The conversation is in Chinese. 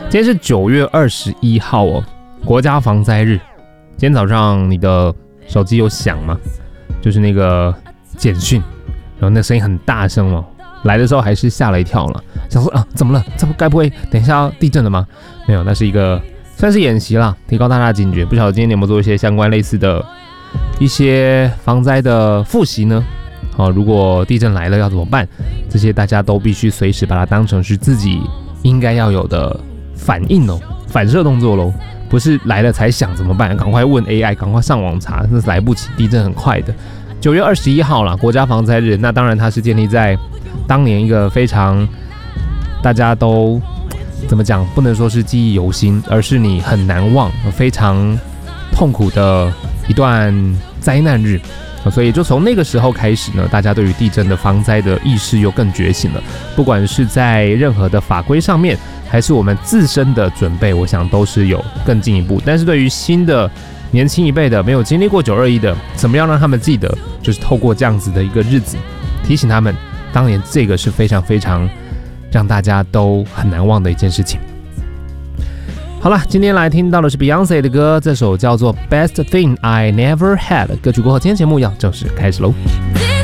今天是9月21号哦，国家防灾日。今天早上你的手机有响吗？就是那个简讯，然后那声音很大声哦，来的时候还是吓了一跳了，想说啊怎么了？这不该不会等一下要地震了吗？没有，那是一个算是演习啦，提高大家的警觉。不晓得今天你有没有做一些相关类似的一些防灾的复习呢？如果地震来了要怎么办？这些大家都必须随时把它当成是自己应该要有的反应哦，反射动作咯，不是来了才想怎么办，赶快问 AI， 赶快上网查，那是来不及，地震很快的。9月21号啦，国家防灾日，那当然它是建立在当年一个非常大家都怎么讲，不能说是记忆犹新，而是你很难忘、非常痛苦的一段灾难日。所以就从那个时候开始呢，大家对于地震的防灾的意识又更觉醒了。不管是在任何的法规上面，还是我们自身的准备，我想都是有更进一步。但是对于新的年轻一辈的，没有经历过921的，怎么样让他们记得？就是透过这样子的一个日子，提醒他们，当年这个是非常非常让大家都很难忘的一件事情。好了，今天来听到的是 Beyonce 的歌，这首叫做 Best Thing I Never Had。歌曲过后，今天节目要正式开始喽。